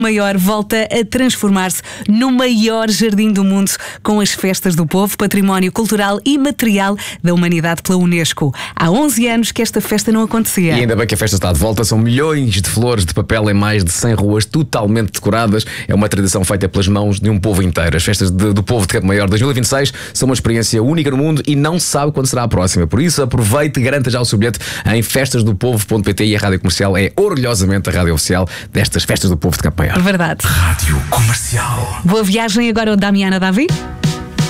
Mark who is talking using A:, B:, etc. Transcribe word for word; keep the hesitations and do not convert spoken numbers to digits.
A: Maior volta a transformar-se no maior jardim do mundo com as Festas do Povo, Património Cultural e Material da Humanidade pela Unesco. Há onze anos que esta festa não acontecia.
B: E ainda bem que a festa está de volta. São milhões de flores de papel em mais de cem ruas totalmente decoradas. É uma tradição feita pelas mãos de um povo inteiro. As Festas de, do Povo de Campo Maior dois mil e vinte e seis são uma experiência única no mundo e não se sabe quando será a próxima. Por isso, aproveite e garanta já o seu bilhete em festas do povo ponto pt, e a Rádio Comercial é orgulhosamente a rádio oficial destas Festas do Povo de Campo Maior.
A: Verdade.
C: Rádio Comercial.
A: Boa viagem agora, o Damiana Davi.